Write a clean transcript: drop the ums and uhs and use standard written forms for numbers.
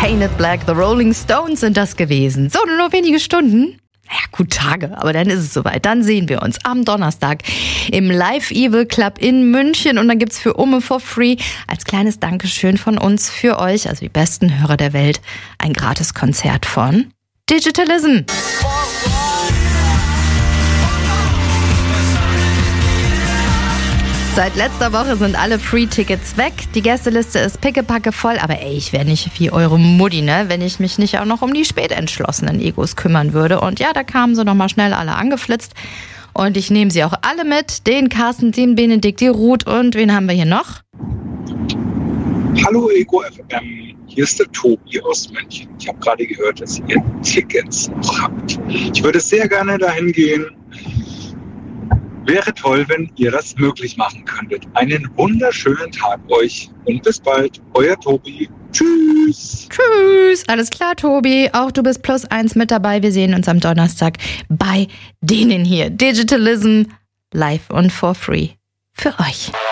Painted Black, The Rolling Stones sind das gewesen. So, nur noch wenige Stunden. Ja, gut, Tage, aber dann ist es soweit. Dann sehen wir uns am Donnerstag im Live Evil Club in München und dann gibt's für Umme for Free als kleines Dankeschön von uns für euch, also die besten Hörer der Welt, ein Gratiskonzert von Digitalism. Seit letzter Woche sind alle Free-Tickets weg. Die Gästeliste ist pickepacke voll. Aber ich wäre nicht wie eure Mutti, ne, wenn ich mich nicht auch noch um die spätentschlossenen Egos kümmern würde. Und ja, da kamen sie nochmal schnell alle angeflitzt. Und ich nehme sie auch alle mit. Den Carsten, den Benedikt, die Ruth und wen haben wir hier noch? Hallo Ego FM, hier ist der Tobi aus München. Ich habe gerade gehört, dass ihr Tickets noch habt. Ich würde sehr gerne dahin gehen. Wäre toll, wenn ihr das möglich machen könntet. Einen wunderschönen Tag euch und bis bald. Euer Tobi. Tschüss. Tschüss. Alles klar, Tobi. Auch du bist +1 mit dabei. Wir sehen uns am Donnerstag bei denen hier. Digitalism live und for free für euch.